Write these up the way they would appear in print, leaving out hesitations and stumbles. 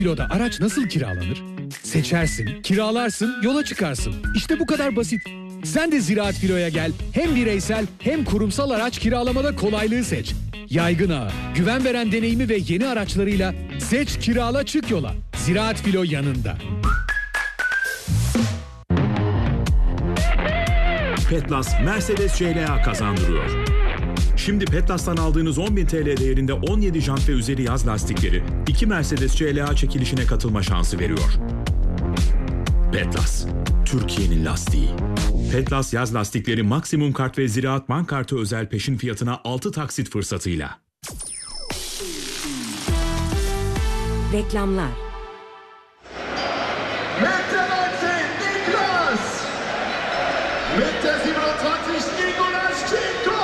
Filo'da araç nasıl kiralanır? Seçersin, kiralarsın, yola çıkarsın. İşte bu kadar basit. Sen de Ziraat Filo'ya gel. Hem bireysel hem kurumsal araç kiralamada kolaylığı seç. Yaygın ağı, güven veren deneyimi ve yeni araçlarıyla seç, kirala, çık yola. Ziraat Filo yanında. Petlas Mercedes CLA kazandırıyor. Şimdi Petlas'tan aldığınız 10.000 TL değerinde 17 jant ve üzeri yaz lastikleri 2 Mercedes CLA çekilişine katılma şansı veriyor. Petlas, Türkiye'nin lastiği. Petlas yaz lastikleri maksimum kart ve Ziraat Bank kartı özel peşin fiyatına 6 taksit fırsatıyla. Reklamlar. Mit der 27 Nicolas Çinko.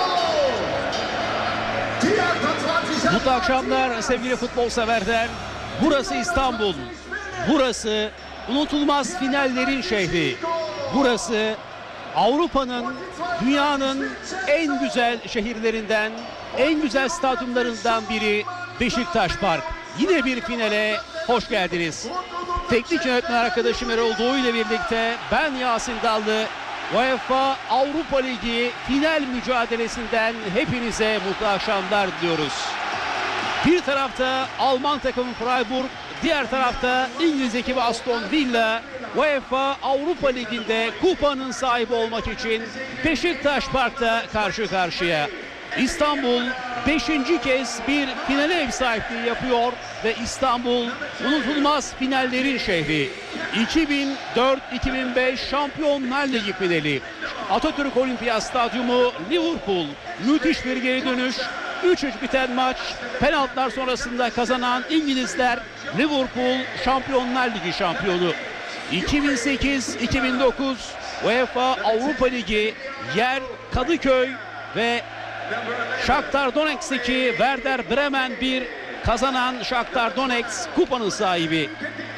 Mutlu akşamlar sevgili futbol severler. Burası İstanbul. Burası unutulmaz finallerin şehri. Burası Avrupa'nın, dünyanın en güzel şehirlerinden, en güzel stadyumlarından biri Beşiktaş Park. Yine bir finale hoş geldiniz. Teknik yönetmen arkadaşım Erol Doğu ile birlikte ben Yasin Dallı. UEFA Avrupa Ligi final mücadelesinden hepinize mutlu akşamlar diliyoruz. Bir tarafta Alman takımı Freiburg, diğer tarafta İngiliz ekibi Aston Villa. UEFA Avrupa Ligi'nde kupanın sahibi olmak için Beşiktaş Park'ta karşı karşıya. İstanbul 5. kez bir finale ev sahipliği yapıyor ve İstanbul unutulmaz finallerin şehri. 2004-2005 Şampiyonlar Ligi finali. Atatürk Olimpiyat Stadyumu Liverpool. Müthiş bir geri dönüş. 3-3 biten maç. Penaltılar sonrasında kazanan İngilizler Liverpool Şampiyonlar Ligi şampiyonu. 2008-2009 UEFA Avrupa Ligi yer Kadıköy ve Shakhtar Donetsk'teki Werder Bremen 1, kazanan Shakhtar Donetsk kupanın sahibi.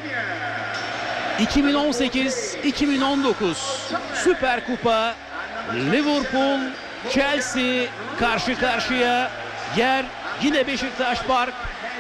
2018-2019 Süper Kupa Liverpool Chelsea karşı karşıya, yer yine Beşiktaş Park.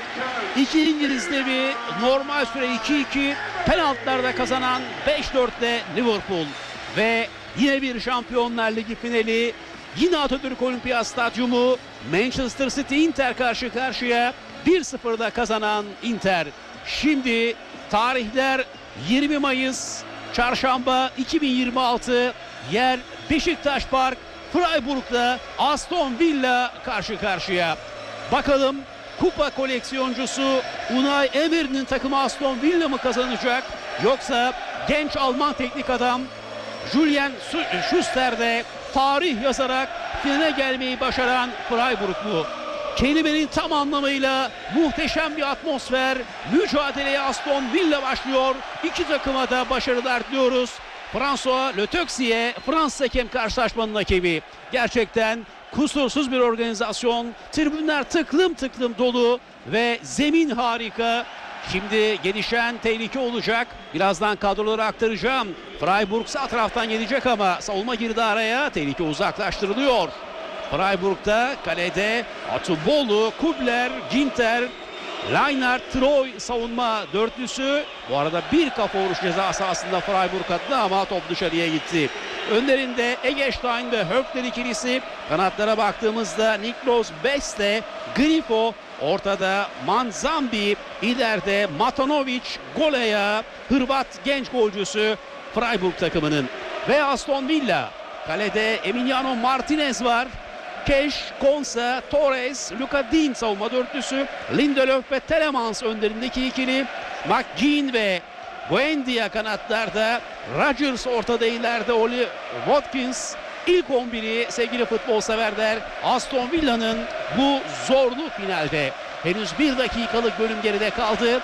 İki İngiliz devi, normal süre 2-2, penaltılarda kazanan 5-4'le Liverpool ve yine bir Şampiyonlar Ligi finali. Yine Atatürk Olimpiyat Stadyumu, Manchester City Inter karşı karşıya, 1-0'da kazanan Inter. Şimdi tarihler 20 Mayıs Çarşamba 2026, yer Beşiktaş Park. Freiburg'da Aston Villa karşı karşıya. Bakalım kupa koleksiyoncusu Unai Emery'nin takımı Aston Villa mı kazanacak, yoksa genç Alman teknik adam Julian Schuster'de tarih yazarak finale gelmeyi başaran Freiburg mu? Kelimenin tam anlamıyla muhteşem bir atmosfer. Mücadeleye Aston Villa başlıyor. İki takıma da başarılar diliyoruz. François Le Texier, Fransız hakem karşılaşmanın hakemi. Gerçekten kusursuz bir organizasyon. Tribünler tıklım tıklım dolu ve zemin harika. Şimdi gelişen tehlike olacak. Birazdan kadroları aktaracağım. Freiburg sağ taraftan gelecek ama savunma girdi araya. Tehlike uzaklaştırılıyor. Freiburg'da kalede Atubolu, Kubler, Ginter, Leinart, Troy savunma dörtlüsü. Bu arada bir kafa vuruş ceza sahasında Freiburg adına ama top dışarıya gitti. Önlerinde Eggestein ve Höfler ikilisi. Kanatlara baktığımızda Niklos Beste, Grifo, ortada Manzambi, ileride Matanovic, Goleya, Hırvat genç golcüsü Freiburg takımının. Ve Aston Villa, kalede Emiliano Martinez var. Keş, Konsa, Torres, Luka Dean savunma dörtlüsü. Lindelöf ve Telemans önlerindeki ikili. McGinn ve Buendia kanatlarda. Rodgers ortada, ileride Oli Watkins. İlk 11'i sevgili futbol severler Aston Villa'nın bu zorlu finalde. Henüz 1 dakikalık bölüm geride kaldı.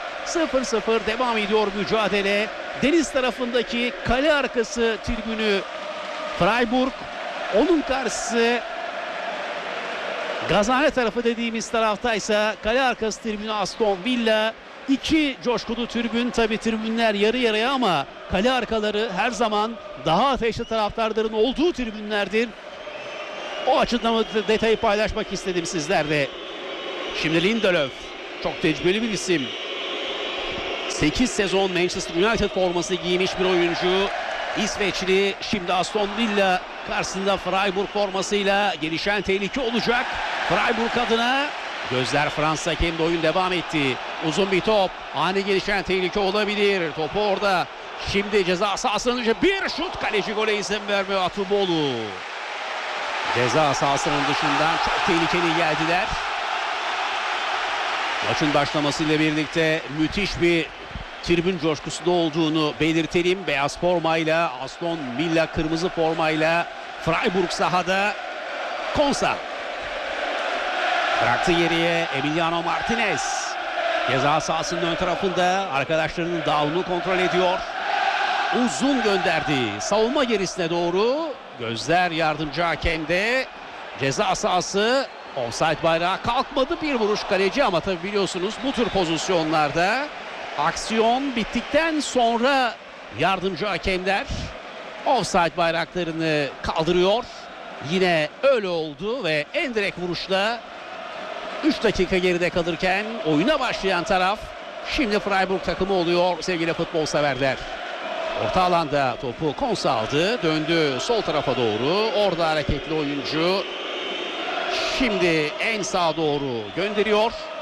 0-0 devam ediyor mücadele. Deniz tarafındaki kale arkası tribünü Freiburg. Onun karşısı Gazane tarafı dediğimiz taraftaysa kale arkası tribünü Aston Villa. İki coşkulu tribün, tabi tribünler yarı yarıya ama kale arkaları her zaman daha ateşli taraftarların olduğu tribünlerdir. O açıdan detayı paylaşmak istedim sizlerle. Şimdi Lindelöf, çok tecrübeli bir isim. 8 sezon Manchester United forması giymiş bir oyuncu. İsveçli şimdi Aston Villa karşısında Freiburg formasıyla gelişen tehlike olacak. Freiburg adına gözler Fransa hakemde, oyun devam etti. Uzun bir top, ani gelişen tehlike olabilir. Topu orada. Şimdi ceza sahasının dışı bir şut, kaleci gole izin vermiyor Atuboğlu. Ceza sahasının dışından çok tehlikeli geldiler. Maçın başlamasıyla birlikte müthiş bir tribün coşkusu da olduğunu belirtelim. Beyaz formayla Aston Villa kırmızı formayla Freiburg sahada. Konsa bıraktı geriye Emiliano Martinez. Ceza sahasının ön tarafında arkadaşlarının dağılımını kontrol ediyor. Uzun gönderdi savunma gerisine doğru. Gözler yardımcı hakemde. Ceza sahası, offside bayrağı kalkmadı, bir vuruş kaleci, ama tabi biliyorsunuz bu tür pozisyonlarda aksiyon bittikten sonra yardımcı hakemler offside bayraklarını kaldırıyor. Yine öyle oldu ve en direkt vuruşla 3 dakika geride kalırken oyuna başlayan taraf şimdi Freiburg takımı oluyor sevgili futbol severler. Orta alanda topu Konsa aldı, döndü sol tarafa doğru, orada hareketli oyuncu şimdi en sağa doğru gönderiyor.